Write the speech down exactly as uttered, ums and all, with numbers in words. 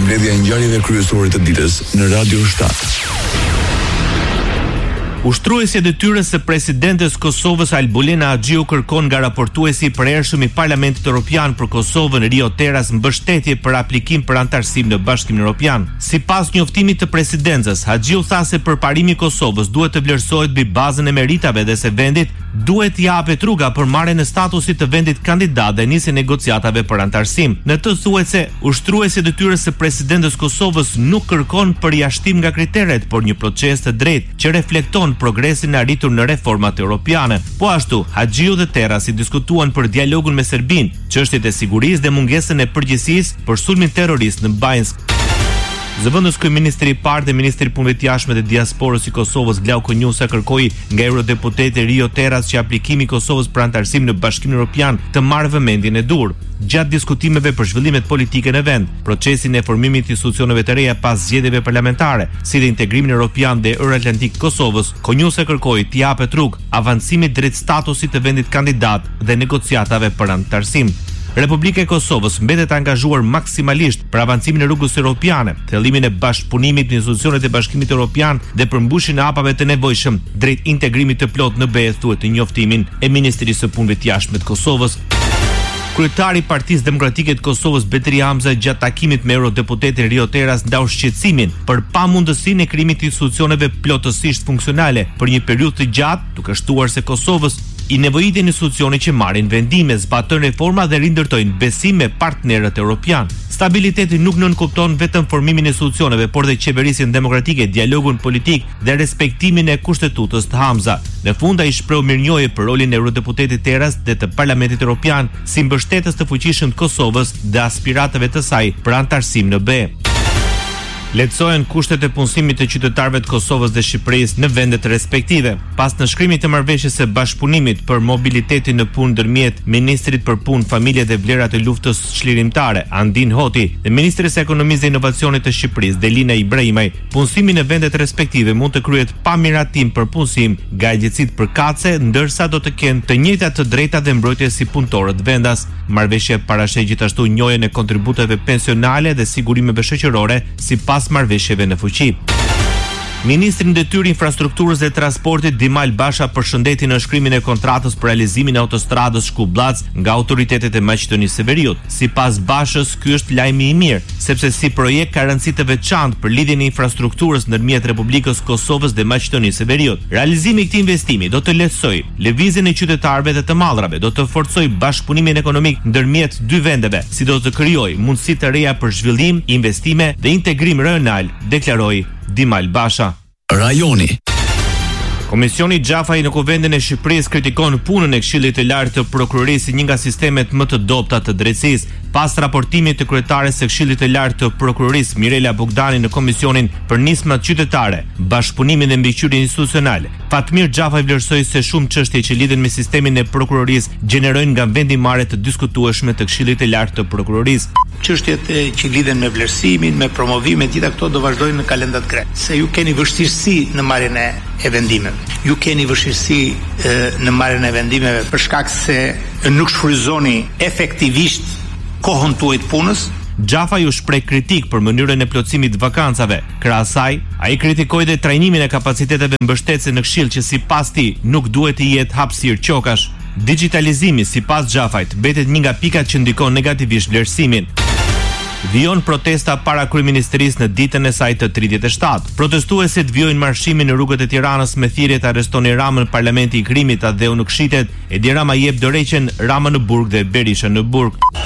mbledhja e ngjarjeve kryesore të ditës në Radio shtat. Ushtruesja e detyrës së presidentes Kosovës Albulena Axhiu kërkon nga raportuesi i përhershëm i Parlamentit Evropian për Kosovën Rio Teras mbështetje për aplikim për antarësim në Bashkimin Evropian. Sipas njoftimit të presidencës, Axhiu tha se përparimi i Kosovës duhet të vlerësohet mbi bazën e meritave dhe se vendit duhet t'i japet rruga për marrjen e statusit të vendit kandidat dhe nisjen negociatave për antarësim. Në të thuhet se ushtruesi i detyrës së presidentes Kosovës nuk kërkon përjashtim nga kriteret, por një proces të drejtë që reflekton progresin e arritur në reformat europiane. Po ashtu, Axhiu dhe Terasi diskutuan për dialogun me Serbinë, çështjet e sigurisë dhe mungesën e përgjegjësisë për sulmin terrorist në Bajnsk. Zëvendës kryeministri i parë dhe ministri i punëve të jashtme dhe diasporës i Kosovës Glauko Njusa kërkoi nga eurodeputeti Rio Teras që aplikimi i Kosovës për antarësim në Bashkimin Evropian të marrë vëmendjen e dur. Gjatë diskutimeve për zhvillimet politike në vend, procesin e formimit të institucioneve të reja pas zgjedhjeve parlamentare, si dhe integrimin evropian dhe euroatlantik Kosovës, Konjusa kërkoi t'i japet rrugë avancimit drejt statusit të vendit kandidat dhe negociatave për antarësim. Republika e Kosovës mbetet angazhuar maksimalisht për avancimin e rrugës europiane, thellimin e bashkëpunimit me institucionet e Bashkimit Evropian dhe përmbushjen e hapave të nevojshëm drejt integrimit të plot në B E, thuhet në njoftimin e Ministrisë së Punëve të Jashtme të Kosovës. Kryetari i Partisë Demokratike të Kosovës Betri Hamza gjatë takimit me eurodeputetin Rio Teras ndau shqetësimin për pamundësinë e krijimit të institucioneve plotësisht funksionale për një periudhë të gjatë, duke shtuar se Kosovës i nevojitin institucione që marrin vendime, zbatojnë reforma dhe rindërtojnë besim me partnerët evropian. Stabiliteti nuk nënkupton vetëm formimin e institucioneve, por dhe qeverisjen demokratike, dialogun politik dhe respektimin e kushtetutës të Hamza. Në fund ai shpreu mirënjohje për rolin e eurodeputetit Teras dhe të Parlamentit Evropian si mbështetës të fuqishëm të Kosovës dhe aspiratave të saj për antarësim në B E. Lehtësohen kushtet e punësimit të qytetarëve të Kosovës dhe Shqipërisë në vendet respektive. Pas nënshkrimit të marrëveshjes së bashkëpunimit për mobilitetin në punë ndërmjet Ministrit për Punë, Familje dhe Vlera të Luftës Çlirimtare, Andin Hoti, dhe Ministrisë së Ekonomisë dhe Inovacionit të Shqipërisë, Delina Ibrahimaj, punësimi në vendet respektive mund të kryhet pa miratim për punësim nga agjecitë përkatëse, ndërsa do të kenë të njëjtat të drejta dhe mbrojtje si punëtorët vendas. Marrëveshja parasheh gjithashtu njojën e kontributeve pensionale dhe sigurimeve shoqërore sipas marrëveshjeve në fuqi. Ministri në detyrë infrastrukturës dhe transportit Dimal Basha përshëndeti nënshkrimin e kontratës për realizimin e autostradës Shkup-Blac nga autoritetet e Maqedonisë së Veriut. Sipas Bashës, ky është lajmi i mirë, sepse si projekt ka rëndësi të veçantë për lidhjen e infrastrukturës ndërmjet Republikës Kosovës dhe Maqedonisë së Veriut. Realizimi i këtij investimi do të lehtësojë lëvizjen e qytetarëve dhe të mallrave, do të forcojë bashkëpunimin ekonomik ndërmjet dy vendeve, si do të krijojë mundësi të reja për zhvillim, investime dhe integrim rajonal, deklaroi Dimal Basha. Rajoni. Komisioni Xhafaj në Kuvendin e Shqipërisë kritikon punën e Këshillit të Lartë të Prokurorisë, një nga sistemet më të dobta të drejtësisë. Pas raportimit të kryetares së Këshillit të Lartë të Prokurorisë Mirela Bogdani në Komisionin për Nismat Qytetare, Bashkëpunimin dhe Mbikëqyrjen Institucionale, Fatmir Xhafaj vlerësoi se shumë çështje që lidhen me sistemin e prokurorisë gjenerojnë nga vendimmarrje të diskutueshme të Këshillit të Lartë të Prokurorisë. Çështjet që lidhen me vlerësimin, me promovimin, gjitha këto do vazhdojnë në kalendat gre. Se ju keni vështirësi në marrjen e, e vendimeve. Ju keni vështirësi e, në marrjen e vendimeve për shkak se nuk shfrytëzoni efektivisht kohën tuaj të punës. Xhafaj u shpreh kritik për mënyrën e plotësimit të vakancave. Krahas saj, ai kritikoi dhe trajnimin e kapaciteteve mbështetëse në Këshill që sipas tij nuk duhet të jetë hapësirë qokash. Digitalizimi sipas Xhafajt mbetet një nga pikat që ndikon negativisht vlerësimin. Vijon protesta para kryeministrisë në ditën e saj të tridhjetë e shtatë. Protestuesit vijojnë marshimin në rrugët e Tiranës me thirrje të arrestoni Ramën, parlamenti i krimit Adheu në Kshitet, Edi Rama jep dorëheqjen, Rama në burg dhe Berisha në burg.